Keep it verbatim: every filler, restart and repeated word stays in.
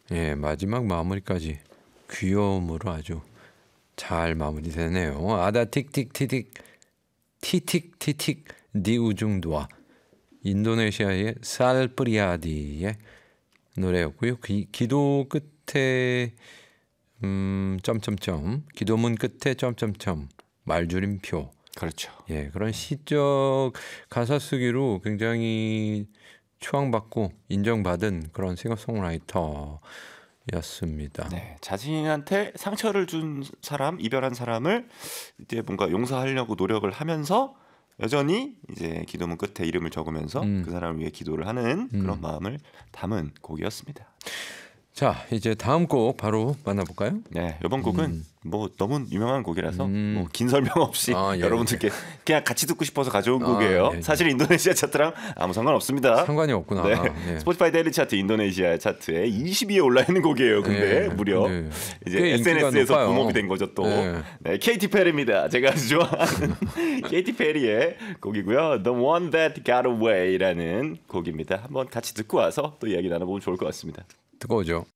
예, 마지막 마무리까지 귀여움으로 아주 잘 마무리되네요. 아다 틱틱티틱 티틱티틱 니우중두아 인도네시아의 살프리아디의 노래였고요. 기, 기도 끝에 음, 점점점 기도문 끝에 점점점 말줄임표. 그렇죠. 예, 그런 시적 가사 쓰기로 굉장히 추앙받고 인정받은 그런 싱어송라이터였습니다. 네, 자신한테 상처를 준 사람, 이별한 사람을 이제 뭔가 용서하려고 노력을 하면서 여전히 이제 기도문 끝에 이름을 적으면서 음. 그 사람을 위해 기도를 하는 그런 음. 마음을 담은 곡이었습니다. 자, 이제 다음 곡 바로 만나볼까요? 네, 이번 곡은 음. 뭐 너무 유명한 곡이라서 음. 뭐 긴 설명 없이 아, 예, 여러분들께 그냥 같이 듣고 싶어서 가져온 아, 곡이에요. 예, 예. 사실 인도네시아 차트랑 아무 상관없습니다. 상관이 없구나. 네, 예. 스포티파이 데일리 차트 인도네시아 차트에 이십 위에 올라 있는 곡이에요. 근데 예, 무려 네. 이제 꽤 인기가 에스엔에스에서 높아요. 붐업이 된 거죠 또. 네. 네, 케이티 페리입니다. 제가 아주 좋아하는 케이티 페리의 곡이고요. The One That Got Away라는 곡입니다. 한번 같이 듣고 와서 또 이야기 나눠보면 좋을 것 같습니다. 듣고 오죠.